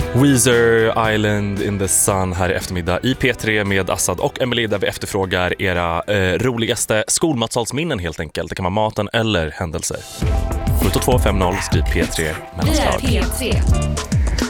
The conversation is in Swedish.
Weezer, Island in the Sun här i eftermiddag i P3 med Assad och Emily, där vi efterfrågar era roligaste skolmatsalsminnen helt enkelt. Det kan vara maten eller händelser. 72250, skriv P3 mellanslag. Vi är P3.